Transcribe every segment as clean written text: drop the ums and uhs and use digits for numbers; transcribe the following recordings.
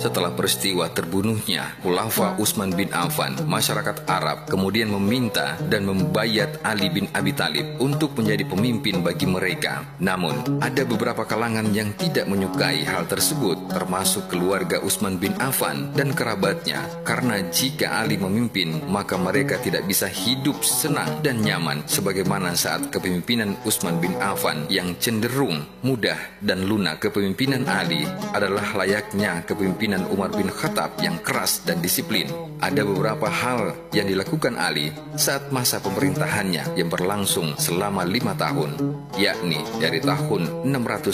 Setelah peristiwa terbunuhnya Khulafa Utsman bin Affan, masyarakat Arab kemudian meminta dan membayat Ali bin Abi Thalib untuk menjadi pemimpin bagi mereka. Namun, ada beberapa kalangan yang tidak menyukai hal tersebut, termasuk keluarga Utsman bin Affan dan kerabatnya, karena jika Ali memimpin, maka mereka tidak bisa hidup senang dan nyaman sebagaimana saat kepemimpinan Utsman bin Affan yang cenderung mudah dan lunak. Kepemimpinan Ali adalah layaknya kepemimpinan Umar bin Khattab yang keras dan disiplin. Ada beberapa hal yang dilakukan Ali saat masa pemerintahannya yang berlangsung selama 5 tahun, yakni dari tahun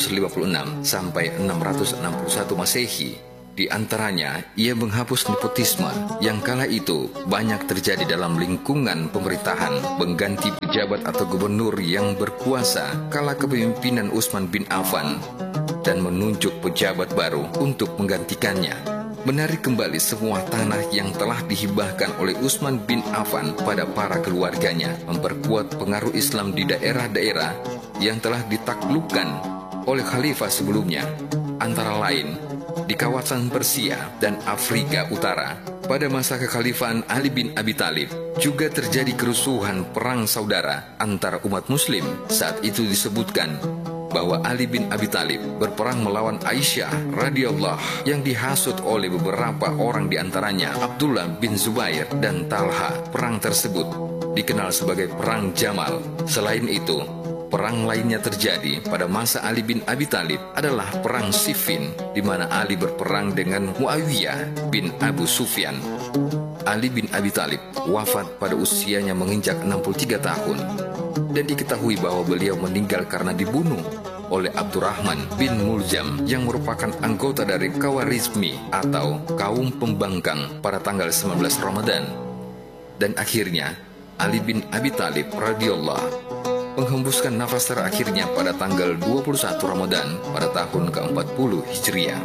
656 sampai 661 Masehi. Di antaranya, ia menghapus nepotisme yang kala itu banyak terjadi dalam lingkungan pemerintahan, mengganti pejabat atau gubernur yang berkuasa kala kepemimpinan Utsman bin Affan, dan menunjuk pejabat baru untuk menggantikannya. Menarik kembali semua tanah yang telah dihibahkan oleh Utsman bin Affan pada para keluarganya, memperkuat pengaruh Islam di daerah-daerah yang telah ditaklukkan oleh khalifah sebelumnya, antara lain di kawasan Persia dan Afrika Utara. Pada masa kekhalifahan Ali bin Abi Thalib juga terjadi kerusuhan perang saudara antara umat muslim. Saat itu disebutkan bahwa Ali bin Abi Thalib berperang melawan Aisyah radhiyallahu yang dihasut oleh beberapa orang, diantaranya Abdullah bin Zubair dan Talha. Perang tersebut dikenal sebagai Perang Jamal. Selain itu, perang lainnya terjadi pada masa Ali bin Abi Thalib adalah Perang Siffin, di mana Ali berperang dengan Muawiyah bin Abu Sufyan. Ali bin Abi Thalib wafat pada usianya menginjak 63 tahun. Dan diketahui bahwa beliau meninggal karena dibunuh oleh Abdurrahman bin Muljam yang merupakan anggota dari Khawarizmi atau kaum pembangkang pada tanggal 19 Ramadan. Dan akhirnya Ali bin Abi Thalib radhiyallahu menghembuskan nafas terakhirnya pada tanggal 21 Ramadan pada tahun ke-40 Hijriah.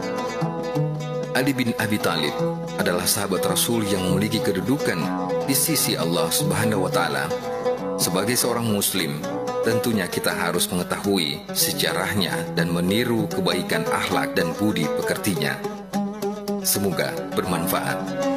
Ali bin Abi Thalib adalah sahabat Rasul yang memiliki kedudukan di sisi Allah Subhanahu wa Ta'ala. Sebagai seorang Muslim, tentunya kita harus mengetahui sejarahnya dan meniru kebaikan akhlak dan budi pekertinya. Semoga bermanfaat.